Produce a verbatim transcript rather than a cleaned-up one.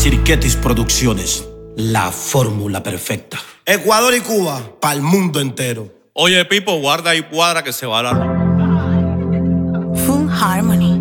Chirquetis Producciones, la fórmula perfecta. Ecuador y Cuba, para el mundo entero. Oye, Pipo, guarda y cuadra que se va a la luz. Full Harmony.